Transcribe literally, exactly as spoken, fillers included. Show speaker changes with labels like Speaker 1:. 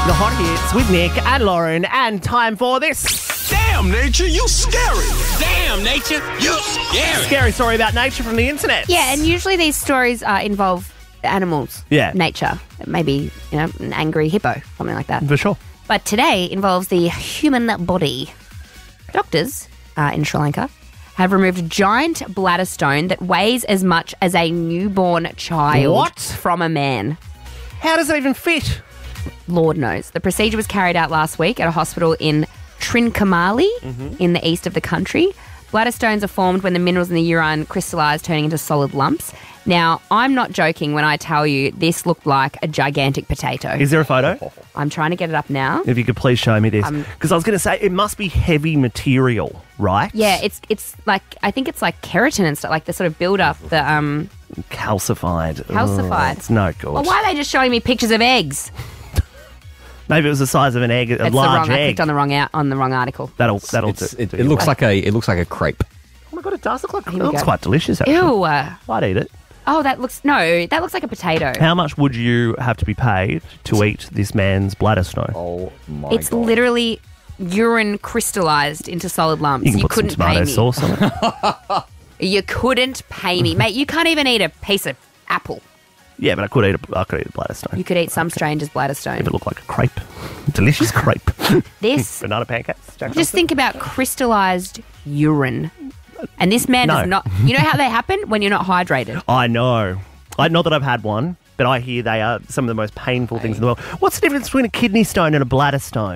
Speaker 1: The Hot Hits with Nick and Lauren, and time for this.
Speaker 2: Damn, nature, you scary. Damn, nature, you scary.
Speaker 1: Scary story about nature from the internet.
Speaker 3: Yeah, and usually these stories uh, involve animals.
Speaker 1: Yeah.
Speaker 3: Nature. Maybe, you know, an angry hippo, something like that.
Speaker 1: For sure.
Speaker 3: But today involves the human body. Doctors uh, in Sri Lanka have removed a giant bladder stone that weighs as much as a newborn child
Speaker 1: What?
Speaker 3: from a man.
Speaker 1: How does it even fit?
Speaker 3: Lord knows. The procedure was carried out last week at a hospital in Trincomalee
Speaker 1: Mm-hmm.
Speaker 3: in the east of the country. Bladder stones are formed when the minerals in the urine crystallise, turning into solid lumps. Now, I'm not joking when I tell you this looked like a gigantic potato.
Speaker 1: Is there a photo?
Speaker 3: I'm trying to get it up now.
Speaker 1: If you could please show me this.
Speaker 3: Um,
Speaker 1: Because I was going to say, it must be heavy material, right?
Speaker 3: Yeah, it's it's like, I think it's like keratin and stuff, like the sort of build up, the um.
Speaker 1: Calcified.
Speaker 3: Calcified.
Speaker 1: Oh, it's no good.
Speaker 3: Well, why are they just showing me pictures of eggs?
Speaker 1: Maybe it was the size of an egg, a
Speaker 3: It's the
Speaker 1: large
Speaker 3: wrong. I
Speaker 1: egg.
Speaker 3: clicked on the wrong out on the wrong article.
Speaker 1: That'll that'll
Speaker 4: It's-
Speaker 1: do.
Speaker 4: it,
Speaker 1: do
Speaker 4: it
Speaker 1: you
Speaker 4: looks
Speaker 1: well.
Speaker 4: like a it looks like a crepe.
Speaker 1: Oh my god, it does look like. It
Speaker 3: we
Speaker 1: looks
Speaker 3: go.
Speaker 1: quite delicious. Actually,
Speaker 3: Ew. uh,
Speaker 1: I'd eat it.
Speaker 3: Oh, that looks no. That looks like a potato.
Speaker 1: How much would you have to be paid to eat this man's bladder stone?
Speaker 4: Oh my
Speaker 3: It's literally urine crystallized into solid lumps.
Speaker 1: You can put
Speaker 3: couldn't
Speaker 1: some tomato
Speaker 3: pay me.
Speaker 1: sauce on it.
Speaker 3: You couldn't pay me, mate. You can't even eat a piece of apple.
Speaker 1: Yeah, but I could eat a, I could eat a bladder stone.
Speaker 3: You could eat some stranger's bladder stone.
Speaker 1: If it looked like a crepe. Delicious crepe.
Speaker 3: This,
Speaker 1: Banana pancakes. Jack
Speaker 3: just
Speaker 1: Johnson.
Speaker 3: think about crystallized urine. And this man
Speaker 1: No.
Speaker 3: does not. You know how they happen? When you're not hydrated.
Speaker 1: I know. I Not that I've had one, but I hear they are some of the most painful things in the world. What's the difference between a kidney stone and a bladder stone?